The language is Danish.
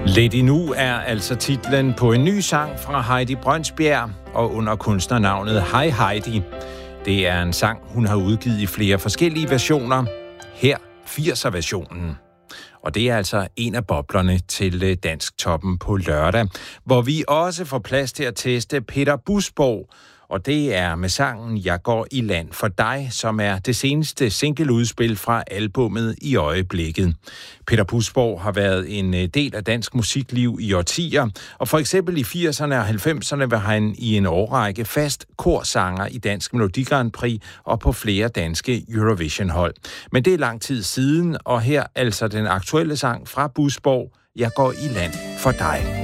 Lidt endnu er altså titlen på en ny sang fra Heidi Brønsbjerg og under kunstnernavnet Hej Heidi. Det er en sang, hun har udgivet i flere forskellige versioner. Her 80'er-versionen. Og det er altså en af boblerne til Dansk Toppen på lørdag, hvor vi også får plads til at teste Peter Busborg. Og det er med sangen Jeg går i land for dig, som er det seneste singleudspil fra albummet I øjeblikket. Peter Busborg har været en del af dansk musikliv i årtier, og for eksempel i 80'erne og 90'erne var han i en årrække fast korsanger i Dansk Melodi Grand Prix og på flere danske Eurovision-hold. Men det er lang tid siden, og her altså den aktuelle sang fra Busborg, Jeg går i land for dig.